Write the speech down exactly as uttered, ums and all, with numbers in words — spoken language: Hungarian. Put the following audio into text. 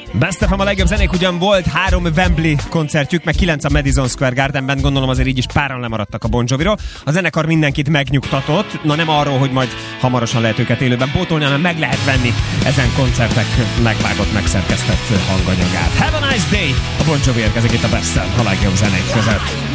Best ef em a legjobb zenék, ugyan volt három Wembley koncertjük, meg kilenc a Madison Square Gardenben, gondolom azért így is páran lemaradtak a Bon Joviról. A zenekar mindenkit megnyugtatott, na nem arról, hogy majd hamarosan lehet őket élőben pótolni, hanem meg lehet venni ezen koncertek megvágott, megszerkesztett hanganyagát. Have a nice day! A Bon Jovi érkezik itt a Best ef em a legjobb zenék között.